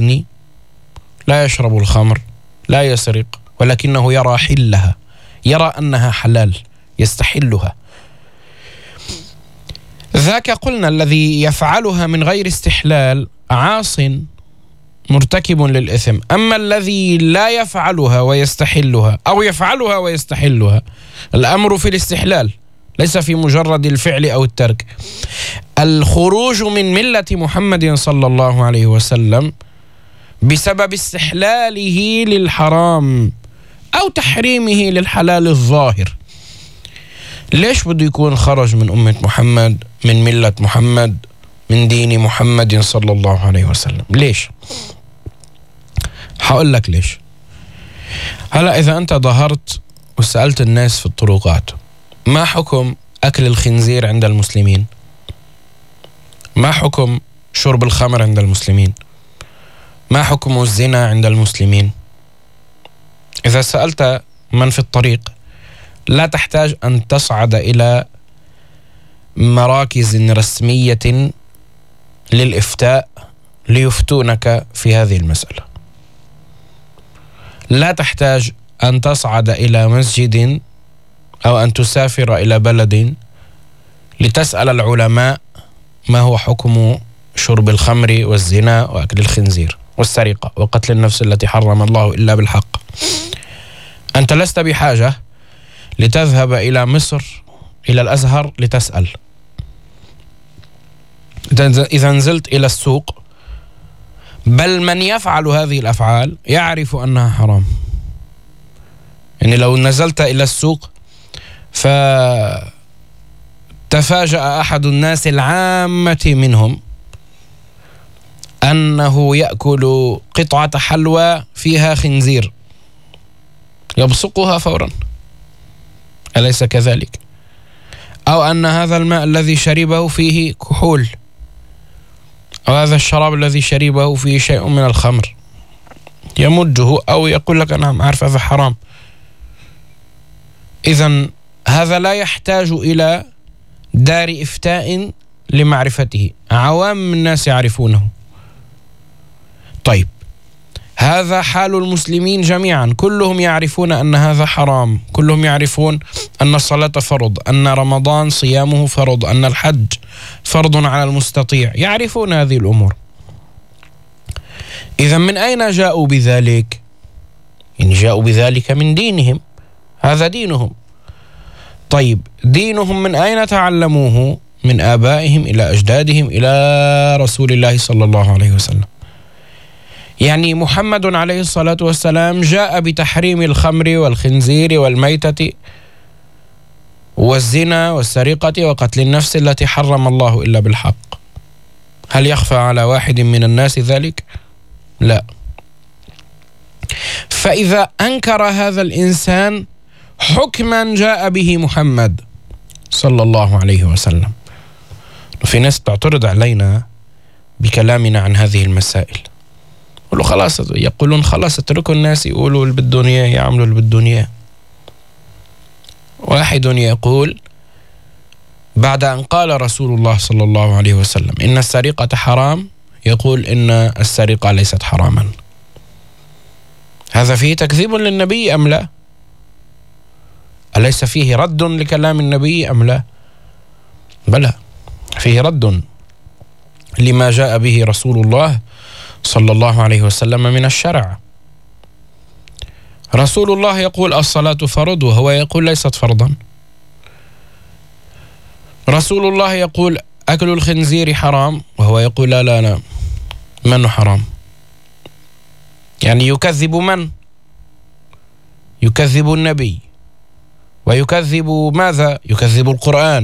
يزني، لا يشرب الخمر، لا يسرق، ولكنه يرى حلها، يرى أنها حلال، يستحلها. ذاك قلنا الذي يفعلها من غير استحلال عاص مرتكب للإثم. أما الذي لا يفعلها ويستحلها أو يفعلها ويستحلها، الأمر في الاستحلال ليس في مجرد الفعل أو الترك. الخروج من ملة محمد صلى الله عليه وسلم بسبب استحلاله للحرام أو تحريمه للحلال الظاهر. ليش بده يكون خرج من أمة محمد، من ملة محمد، من دين محمد صلى الله عليه وسلم؟ ليش؟ هقول لك ليش. هلا إذا أنت ظهرت وسألت الناس في الطرقات ما حكم أكل الخنزير عند المسلمين؟ ما حكم شرب الخمر عند المسلمين؟ ما حكم الزنا عند المسلمين؟ إذا سألت من في الطريق لا تحتاج أن تصعد إلى مراكز رسمية للإفتاء ليفتونك في هذه المسألة. لا تحتاج أن تصعد إلى مسجد أو أن تسافر إلى بلد لتسأل العلماء ما هو حكم شرب الخمر والزنا وأكل الخنزير والسرقة وقتل النفس التي حرم الله إلا بالحق. أنت لست بحاجة لتذهب إلى مصر إلى الأزهر لتسأل. إذا نزلت إلى السوق، بل من يفعل هذه الأفعال يعرف أنها حرام. يعني لو نزلت إلى السوق فتفاجأ أحد الناس العامة منهم أنه يأكل قطعة حلوى فيها خنزير، يبصقها فورا، أليس كذلك؟ أو أن هذا الماء الذي شربه فيه كحول، أو هذا الشراب الذي شربه فيه شيء من الخمر، يمجه أو يقول لك أنا عارف هذا حرام. إذن هذا لا يحتاج إلى دار إفتاء لمعرفته، عوام الناس يعرفونه. طيب، هذا حال المسلمين جميعا، كلهم يعرفون أن هذا حرام، كلهم يعرفون أن الصلاة فرض، أن رمضان صيامه فرض، أن الحج فرض على المستطيع، يعرفون هذه الأمور. إذا من أين جاءوا بذلك؟ إن جاءوا بذلك من دينهم، هذا دينهم. طيب، دينهم من أين تعلموه؟ من آبائهم إلى أجدادهم إلى رسول الله صلى الله عليه وسلم. يعني محمد عليه الصلاة والسلام جاء بتحريم الخمر والخنزير والميتة والزنا والسرقة وقتل النفس التي حرم الله إلا بالحق. هل يخفى على واحد من الناس ذلك؟ لا. فإذا أنكر هذا الإنسان حكما جاء به محمد صلى الله عليه وسلم، وفي ناس تعترض علينا بكلامنا عن هذه المسائل، يقولون خلاص اتركوا الناس يقولوا اللي بدهم اياه، يعملوا اللي بدهم اياه. واحد يقول بعد أن قال رسول الله صلى الله عليه وسلم إن السرقة حرام، يقول إن السرقة ليست حراما. هذا فيه تكذيب للنبي أم لا؟ أليس فيه رد لكلام النبي أم لا؟ بلى، فيه رد لما جاء به رسول الله صلى الله عليه وسلم من الشرع. رسول الله يقول الصلاة فرض وهو يقول ليست فرضا. رسول الله يقول أكل الخنزير حرام وهو يقول لا منه حرام. يعني يكذب من؟ يكذب النبي، ويكذب ماذا؟ يكذب القرآن.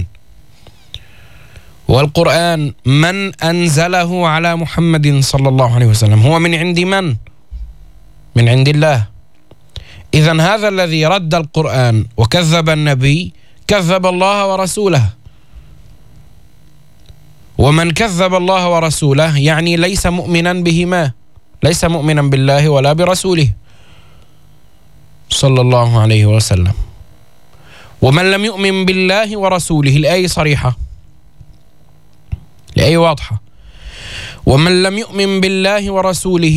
والقرآن من أنزله على محمد صلى الله عليه وسلم؟ هو من عند من؟ من عند الله. إذن هذا الذي رد القرآن وكذب النبي كذب الله ورسوله. ومن كذب الله ورسوله يعني ليس مؤمنا بهما، ليس مؤمنا بالله ولا برسوله صلى الله عليه وسلم. ومن لم يؤمن بالله ورسوله، الآية صريحة، الآية واضحة، ومن لم يؤمن بالله ورسوله